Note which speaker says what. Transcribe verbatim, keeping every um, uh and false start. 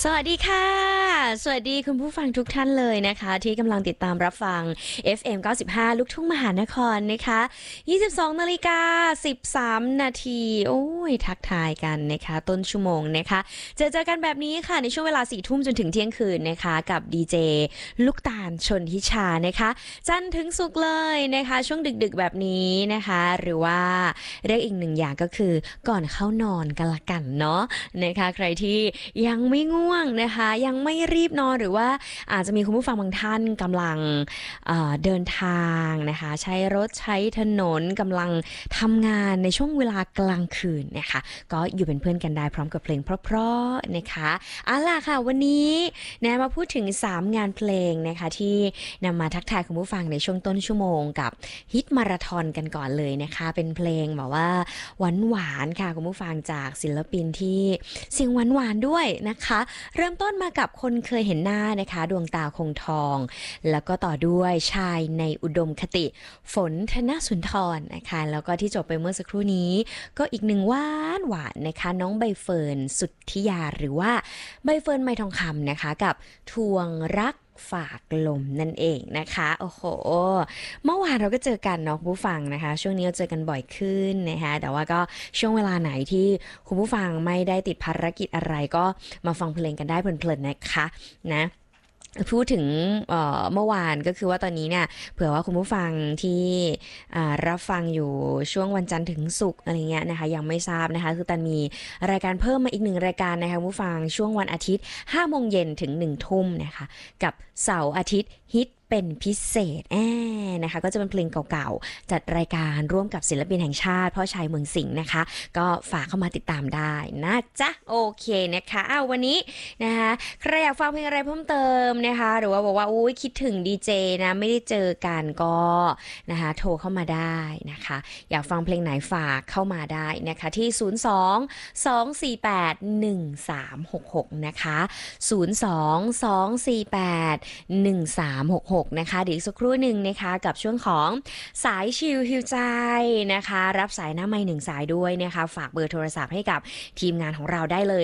Speaker 1: สวัสดีค่ะสวัสดีคุณผู้ฟังทุกท่านเลยนะคะที่กำลังติดตามรับฟัง เอฟ เอ็ม เก้าสิบห้า ลูกทุ่งมหานครนะคะยี่สิบสองนาฬิกาสิบสามนาทีโอ้ยทักทายกันนะคะต้นชั่วโมงนะคะเจอเจอกันแบบนี้ค่ะในช่วงเวลาสี่ทุ่มจนถึงเที่ยงคืนนะคะกับดีเจลูกตาลชนทิชานะคะจันทร์ถึงศุกร์เลยนะคะช่วงดึกๆแบบนี้นะคะหรือว่าเรียกอีกหนึ่งอย่างก็คือก่อนเข้านอนกันละกันเนาะนะคะใครที่ยังไม่ง่วงนะคะยังไม่รีบนอนหรือว่าอาจจะมีคุณผู้ฟังบางท่านกำลังเเดินทางนะคะใช้รถใช้ถนนกำลังทำงานในช่วงเวลากลางคืนนะคะก็อยู่เป็นเพื่อนกันได้พร้อมกับเพลงเพราะๆนะคะเอาล่ะค่ะวันนี้นะมาพูดถึงสามงานเพลงนะคะที่นำมาทักทายคุณผู้ฟังในช่วงต้นชั่วโมงกับฮิตมาราธอนกันก่อนเลยนะคะเป็นเพลงแบบว่าหวานหวานค่ะคุณผู้ฟังจากศิลปินที่เสียงหวานหวานด้วยนะคะเริ่มต้นมากับคนเคยเห็นหน้านะคะดวงตาคงทองแล้วก็ต่อด้วยชายในอุดมคติฝนธนสุนทรนะคะแล้วก็ที่จบไปเมื่อสักครู่นี้ก็อีกหนึ่งหวานหวานนะคะน้องใบเฟิร์นสุทธิยาหรือว่าใบเฟิร์นไมทองคำนะคะกับทวงรักฝากลมนั่นเองนะคะโอ้โหเมื่อวานเราก็เจอกันเนาะผู้ฟังนะคะช่วงนี้เราเจอกันบ่อยขึ้นนะคะแต่ว่าก็ช่วงเวลาไหนที่คุณผู้ฟังไม่ได้ติดภารกิจอะไรก็มาฟังเพลงกันได้เพลินๆนะคะนะพูดถึงเเมื่อวานก็คือว่าตอนนี้เนี่ยเผื่อว่าคุณผู้ฟังที่รับฟังอยู่ช่วงวันจันทร์ถึงศุกร์อะไรเงี้ยนะคะยังไม่ทราบนะคะคือตันมีรายการเพิ่มมาอีกหนึ่งรายการนะคะคุณผู้ฟังช่วงวันอาทิตย์ห้าโมงเย็นถึงหนึ่งทุ่มนะคะกับเสาร์อาทิตย์ฮิตเป็นพิเศษแอนะคะก็จะเป็นเพลงเก่าๆจัดรายการร่วมกับศิลปินแห่งชาติพ่อชัยเมืองสิงห์นะคะก็ฝากเข้ามาติดตามได้นะจ๊ะโอเคนะคะอ้าววันนี้นะคะใครอยากฟังเพลงอะไรเพิ่มเติมนะคะหรือว่าบอกว่าอุ้ยคิดถึงดีเจนะไม่ได้เจอกันก็นะคะโทรเข้ามาได้นะคะอยากฟังเพลงไหนฝากเข้ามาได้นะคะที่ศูนย์ สอง สอง สี่ แปด หนึ่ง สาม หก หกนะคะศูนย์ สอง สอง สี่ แปด หนึ่ง สาม หก หกนะคะเดี๋ยวอีกสักครู่หนึ่งนะคะกับช่วงของสายชิลฮิวใจนะคะรับสายหน้าไมค์หนึ่งสายด้วยนะคะฝากเบอร์โทรศัพท์ให้กับทีมงานของเราได้เลย